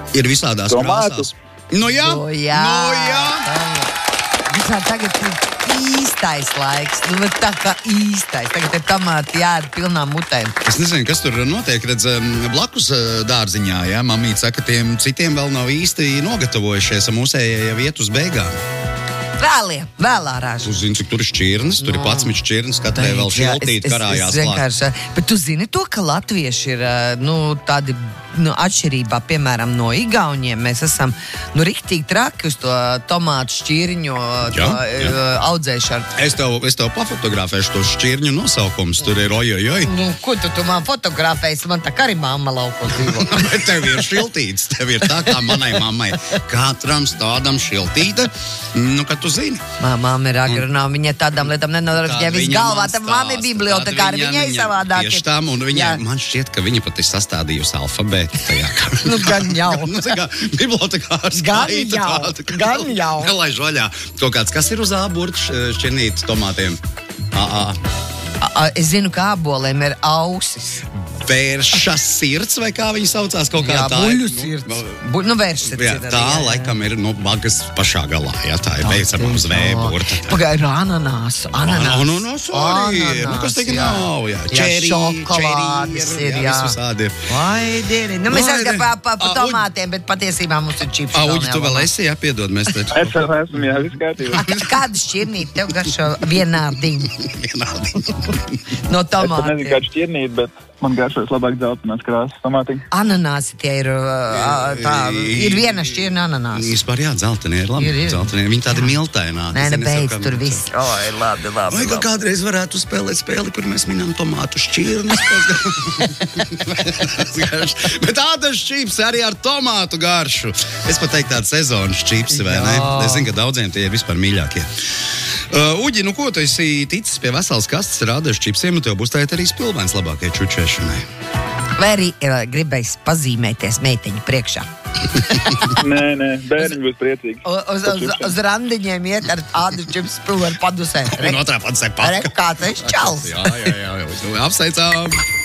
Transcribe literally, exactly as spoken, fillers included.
Ir visādās Tomātu. krāsās. Nu jā, Nu jā. nu jā. Visā tagad ir īstais laiks. Nu, bet tā kā īstais. Tagad ir tomāti jāēd pilnām mutēm. Es nezinu, kas tur notiek, redz, blakus dārziņā, jā, mamīte saka, tiem citiem vēl nav īsti nogatavojušies, mūsējie jau iet uz beigām. Vēlie, vēlā raža. Tu zini, cik tur ir šķirnes, tur ir pats miņš šķirnes, katrai vēl šiltīt karājās klāt. Vienkārši, bet tu zini to, ka latvieši ir, nu, tādi, nu, atšķirībā, piemēram, no igauņiem, mēs esam, nu, riktīgi traki uz to tomātu šķirņu to, jā. audzēšanu. Es tev, es tev pafotografēšu to šķirņu nosaukums, tur ir ojojoj. Nu, ko tu, tu man fotografēsi? Man tā kā arī mamma laukos dzīvo. Bet tev ir šiltīts, tev ir tā kā manai mammai. Katram stādam šiltīte, nu, kad tu zini. Māma ir agronoma, viņa tādām lietām nenodara, ja viss galvā, tad mamma ir bibliotekāri, viņai savādāk. Tieši tam, un viņai, Jā. man šķiet, ka viņa pat ir sastādījusi alfabētu tajā. Nu, gan jau. Nu, tā kā bibliotekārs. Gan gaita jau, tāda, ka gan jau. Nelaiž vaļā. Kaut kāds, kas ir uz āburta šķirnīt tomātiem? Ā, ā. A, es zinu, ka āboliem ir ausis. Vērša sirds, vai kā viņi saucās kaut kā Jā, tā? buļu Nu, sirds. nu, Bu, nu, vērša sirds. Jā, ir arī, tā jā, jā. laikam ir no bagas pašā galā, jā, tā ir beidzama uz vēburta. Pagāja, ir ananāsu, ananāsu. Ananas arī ir. Nu, kas tagad jā. nav, jā. Jā, Čeri, šokolādes čeri ir, jā. jā. Visu sādi. Vai, dieni. Nu, mēs Vai, esam dieni. pa, pa, pa Ā, tomātiem, bet patiesībā mums ir čips. Ā, Uģi, tu vēl esi, jā, piedod, mēs te... Es jau esmu, jā, viss kārtībā. Kādu šķirnīt tev garšo vienādiņu Vienādi. no Es pat nezinu, tomātiem? kā šķirnīt, bet man garšojas labāk dzeltenās krāsas tomātiņi. Ananāsi tie ir, ā, tā, ir viena šķirna ananāsi. Vispār jā, dzeltenie ir labi. Ir, ir. Dzeltenie, viņi tādi miltaināti. Nē, ne Zini, es beidz jau kā- tur viss. Oi, labi, labi, Vai kā labi. kādreiz varētu spēlēt spēli, kur mēs minam tomātu šķirnes? Bet tādas čips arī ar tomātu garšu. Es pat teiktu tādu sezonas čipsi, vai ne? Jā. Es zinu, ka daudziem tie ir vispār mīļākie. Uh, Uģi, nu ko tu esi ticis pie veselas kastes rādešu čipsiem, un tev būs tā arī spilvens labākai čučēšanai. Vai arī uh, gribēs pazīmēties meiteņu priekšā? Nē, nē, bērniņi būs priecīgi. U- Uz, uz, uz randiņiem iet ar ādu čips spilvenu padusē. Un otrā padsē Re, paka. kāds es čals. Jā, jā, jā, jā. Apsveicām!